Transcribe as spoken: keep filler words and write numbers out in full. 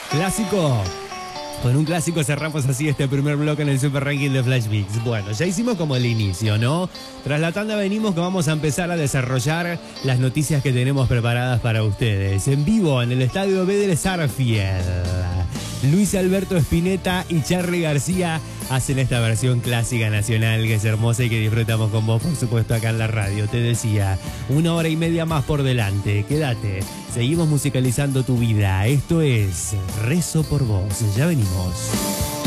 Clásico. Con un clásico cerramos así este primer bloque en el Super Ranking de Flash Mix. Bueno, ya hicimos como el inicio, ¿no? Tras la tanda venimos que vamos a empezar a desarrollar las noticias que tenemos preparadas para ustedes. En vivo en el Estadio B del Sarfield. Luis Alberto Spinetta y Charly García hacen esta versión clásica nacional que es hermosa y que disfrutamos con vos, por supuesto, acá en la radio. Te decía, una hora y media más por delante. Quédate, seguimos musicalizando tu vida. Esto es Rezo por Vos. Ya venimos.